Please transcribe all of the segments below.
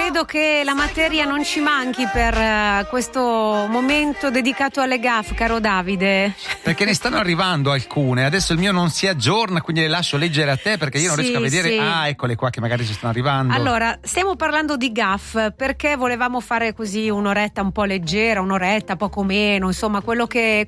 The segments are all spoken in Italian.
Credo che la materia non ci manchi per questo momento dedicato alle gaffe, caro Davide. Perché ne stanno arrivando alcune. Adesso il mio non si aggiorna, quindi le lascio leggere a te perché io non riesco a vedere. Ah, eccole qua che magari ci stanno arrivando. Allora, stiamo parlando di gaffe perché volevamo fare così un'oretta un po' leggera, un'oretta poco meno, insomma quello che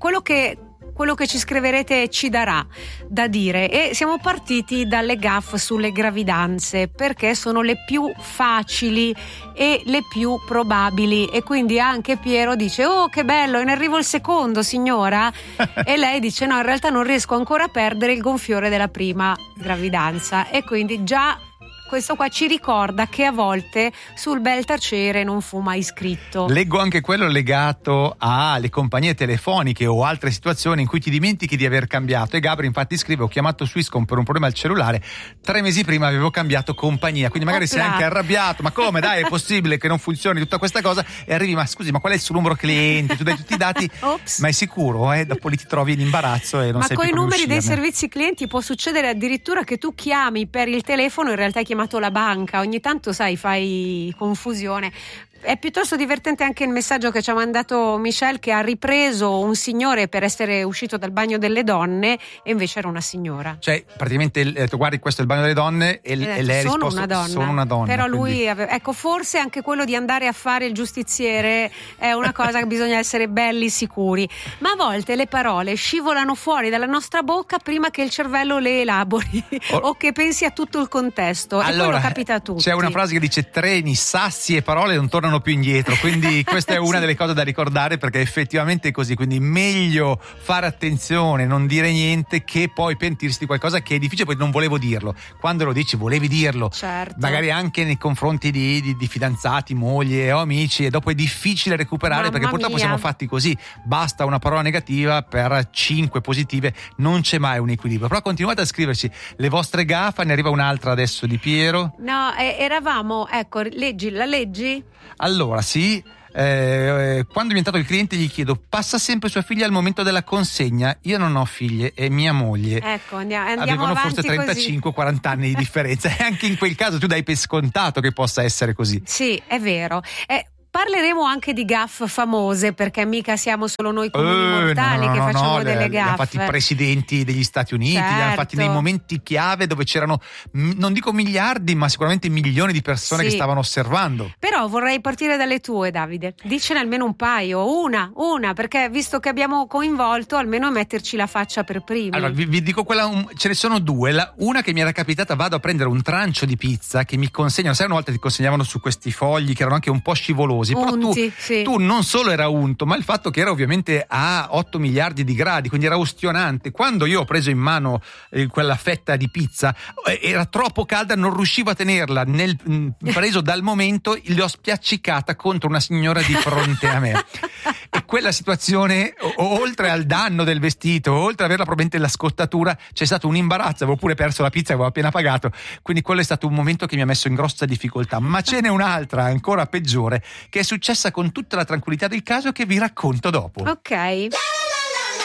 ci scriverete ci darà da dire, e siamo partiti dalle gaffe sulle gravidanze perché sono le più facili e le più probabili, e quindi anche Piero dice: oh che bello, e ne arrivo il secondo, signora. E lei dice: no, in realtà non riesco ancora a perdere il gonfiore della prima gravidanza. E quindi già questo qua ci ricorda che a volte sul bel tacere non fu mai scritto. Leggo anche quello legato alle compagnie telefoniche o altre situazioni in cui ti dimentichi di aver cambiato. E Gabri infatti scrive: ho chiamato Swisscom per un problema al cellulare, 3 mesi prima avevo cambiato compagnia, quindi magari sei anche arrabbiato, ma come, dai, è possibile che non funzioni tutta questa cosa, e arrivi: ma scusi, ma qual è il suo numero cliente? Tu dai tutti i dati. Ma è sicuro, dopo lì ti trovi in imbarazzo e non sai più come uscirne. Ma con i numeri dei servizi clienti può succedere addirittura che tu chiami per il telefono, in realtà hai chiamato la banca. Ogni tanto fai confusione. È piuttosto divertente anche il messaggio che ci ha mandato Michelle, che ha ripreso un signore per essere uscito dal bagno delle donne e invece era una signora. Cioè praticamente tu guardi, questo è il bagno delle donne e lei ha risposto: sono una donna. Però lui ecco, forse anche quello di andare a fare il giustiziere è una cosa che bisogna essere belli sicuri, ma a volte le parole scivolano fuori dalla nostra bocca prima che il cervello le elabori o che pensi a tutto il contesto. Allora, e quello capita a tutti. C'è una frase che dice: treni, sassi e parole non tornano più indietro, quindi questa è una delle cose da ricordare, perché effettivamente è così. Quindi meglio fare attenzione, non dire niente, che poi pentirsi di qualcosa che è difficile. Poi non volevo dirlo, quando lo dici volevi dirlo, certo. Magari anche nei confronti di fidanzati, moglie o amici, e dopo è difficile recuperare. Mamma perché purtroppo siamo fatti così, basta una parola negativa per 5 positive, non c'è mai un equilibrio. Però continuate a scriverci le vostre gaffe. Ne arriva un'altra adesso di Piero. No, eravamo, ecco, la leggi? Allora, sì. Quando è diventato il cliente gli chiedo: passa sempre sua figlia al momento della consegna? Io non ho figlie, è mia moglie. Ecco, andiamo avevano avanti forse 35-40 anni di differenza, e anche in quel caso tu dai per scontato che possa essere così. Sì, è vero. Parleremo anche di gaffe famose, perché mica siamo solo noi comuni mortali che facciamo delle gaffe. Li hanno fatti i presidenti degli Stati Uniti, certo. Li hanno fatti nei momenti chiave dove c'erano, non dico miliardi, ma sicuramente milioni di persone che stavano osservando. Però vorrei partire dalle tue, Davide. Dicene almeno un paio, una, perché visto che abbiamo coinvolto, almeno metterci la faccia per primi. Allora vi dico quella, ce ne sono due. Una che mi era capitata: vado a prendere un trancio di pizza che mi consegnano, sai, una volta ti consegnavano su questi fogli che erano anche un po' scivolosi. Però tu non solo era unto, ma il fatto che era ovviamente a 8 miliardi di gradi, quindi era ustionante. Quando io ho preso in mano quella fetta di pizza, era troppo calda, non riuscivo a tenerla preso dal momento, l'ho spiaccicata contro una signora di fronte a me. E quella situazione, oltre al danno del vestito, oltre ad averla probabilmente la scottatura, c'è stato un imbarazzo. Avevo pure perso la pizza, avevo appena pagato, quindi quello è stato un momento che mi ha messo in grossa difficoltà. Ma ce n'è un'altra ancora peggiore, che è successa con tutta la tranquillità del caso, che vi racconto dopo. Ok.